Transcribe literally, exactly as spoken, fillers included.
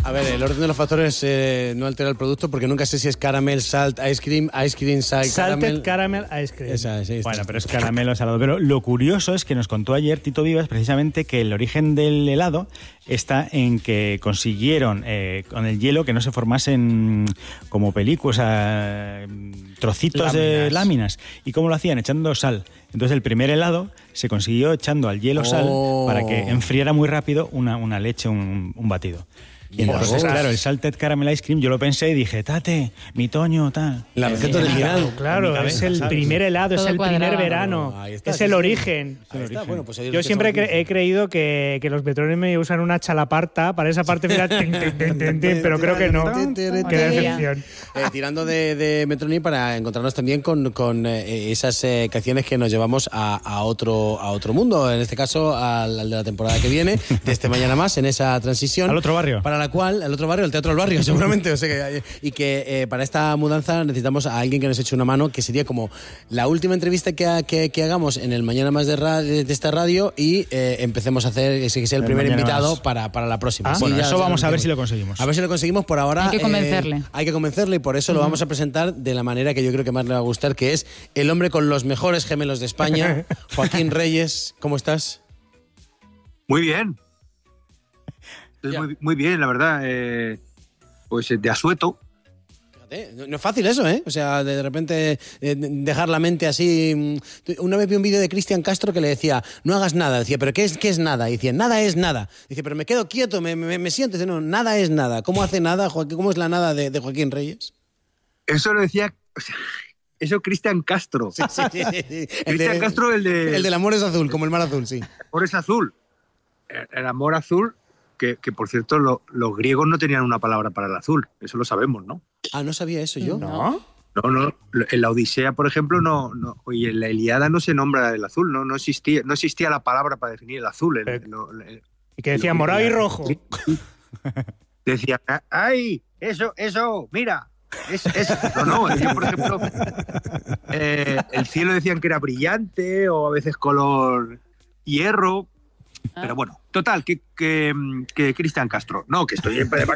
A ver, el orden de los factores eh, no altera el producto porque nunca sé si es caramel, salt, ice cream, ice cream, salt, Salted caramel. caramel ice cream. Esa, sí, Bueno, pero es caramelo salado. Pero lo curioso es que nos contó ayer Tito Vivas precisamente que el origen del helado está en que consiguieron eh, con el hielo que no se formasen como películas, o sea, trocitos láminas. de láminas. ¿Y cómo lo hacían? Echando sal. Entonces el primer helado se consiguió echando al hielo sal oh. para que enfriara muy rápido una, una leche, un, un batido. Y entonces, oh. claro, el Salted Caramel Ice Cream, yo lo pensé y dije, tate, mi Toño, tal. La receta original. Claro, cabeza, es el ¿sabes? primer helado, Todo es el cuadrado. primer verano, Ahí está, es sí, el sí. origen. Ahí está. Bueno, pues ahí Yo siempre cre- he creído que, que los Metronomy usan una chalaparta para esa parte final, tin, tin, tin, tin, tin, pero creo que no. Qué decepción. Eh, tirando de, de Metronomy para encontrarnos también con, con eh, esas eh, canciones que nos llevamos a, a, otro, a otro mundo, en este caso al, al de la temporada que viene, de este Mañana Más, en esa transición. Al otro barrio. Para la cual, el otro barrio, el Teatro del Barrio, seguramente. O sea que, y que eh, para esta mudanza necesitamos a alguien que nos eche una mano, que sería como la última entrevista que, que, que hagamos en el Mañana Más de, ra- de esta radio y eh, empecemos a hacer ese que sea el, El primer Mañana invitado Más. para, para la próxima. Ah, Sí, bueno, ya- eso ya vamos a ver metemos. si lo conseguimos. A ver si lo conseguimos por ahora. Hay que convencerle. Eh, hay que convencerle y por eso lo vamos a presentar de la manera que yo creo que más le va a gustar, que es el hombre con los mejores gemelos de España, Joaquín Reyes. ¿Cómo estás? Muy bien. Estoy Ya. muy, muy bien, la verdad. Eh, pues de asueto. Fíjate, no, no es fácil eso, ¿eh? O sea, de, de repente eh, dejar la mente así. Una vez vi un vídeo de Cristian Castro que le decía, no hagas nada. Decía, ¿pero qué es, qué es nada? Y decía, nada es nada. Dice, pero me quedo quieto, me, me, me siento. Dice, no, nada es nada. ¿Cómo hace nada, Joaquín? ¿Cómo es la nada de, de Joaquín Reyes? Eso lo decía. O sea, eso Cristian Castro. Sí, sí, sí, sí. El Cristian de- Castro, el de. El del amor es azul, como el mar azul, sí. El amor es azul. El, el amor azul, que, que por cierto, lo- los griegos no tenían una palabra para el azul. Eso lo sabemos, ¿no? Ah, no sabía eso yo. ¿No? No, no. En la Odisea, por ejemplo, no, no. Y en la Ilíada no se nombra el azul, no, no existía, no existía la palabra para definir el azul. El- Eh, lo- el- Y que decía morado y rojo. Decía, ¡ay! Eso, eso, mira. Es, es, no, no, yo, por ejemplo, eh, el cielo decían que era brillante o a veces color hierro. Pero bueno, total, que, que, que Cristian Castro. No, que estoy de